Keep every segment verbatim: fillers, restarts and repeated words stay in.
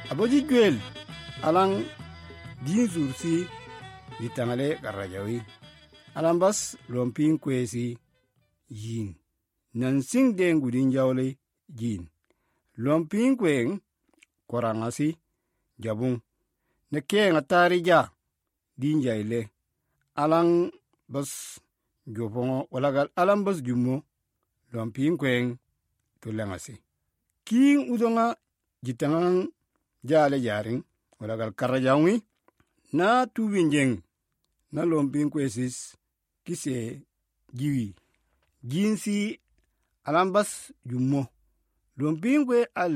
aboji gwel alang din zursi ditangale karajawi alang bas lompin kwesi yin nan sing den gudin jawle yin lompin kwen korangasi jabung ne kenga tarija din jaile alang bas jopongo walagal alang bas jumo lompin kwen tulangasi king udonga jitangang jale jaring walagal karajawi na tuwinjeng na lompin kwesis kise jiwi jinsi alambas jummo lompin kwe al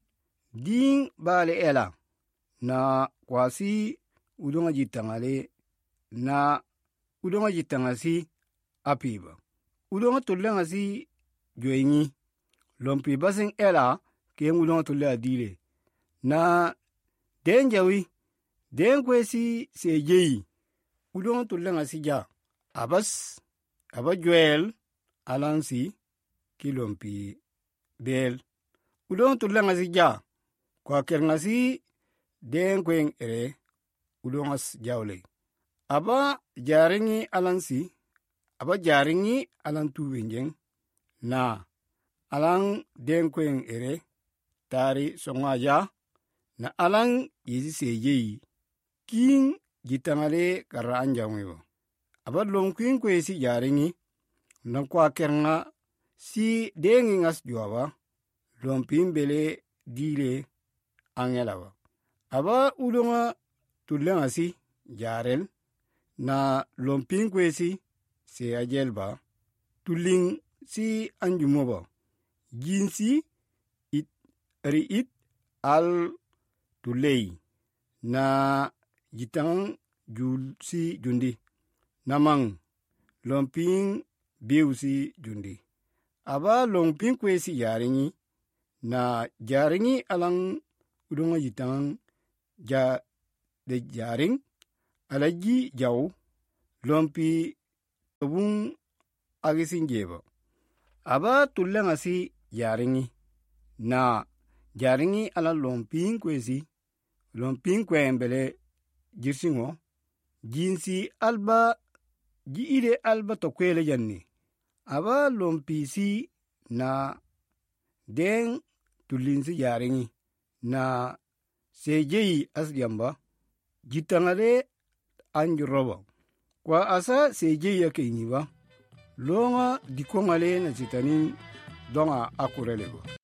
din bale ela na kwasi udonga jitangale na udonga jitangasi apiba udonga tulangasi joyingi lompi basing ela ke udonga tulya dile na denjawi den kwesi sejeyi udonga tulangasi ja abas abajwel alansi kilompi bel udonga tulangasi ja kwa kerngasi den kwen ere udongas jawle aba jaringi alansi aba jaringi alan tuwenjeng na alang den kwen ere tari songaja na alang yizi sejeyi king jitangale kara anjangwebo aba lomkwin kwesi jaringi na kwa kernga si dengi ngas juaba lompin bele dile angelawa aba udonga tulangasi jarel na lompin kwesi se ajelba tuling si anjumoba jinsi it riit al tulei na jitang jul si jundi namang lompin biu si jundi aba lompin kwesi jaringi na jaringi alang udonga jitang ja de jaring alaji jaw lompi abung agisin jeba aba tulangasi jaringi na jaringi ala lompin kwesi lompin kwembele jirsingo jinsi alba ji ide alba to kwele janni aba lompi si na den tulinsi jaringi na sejeyi asjamba jitangale anjuroba kwa asa sejeyi yake iniba longa dikongale na zitanin donga akurelego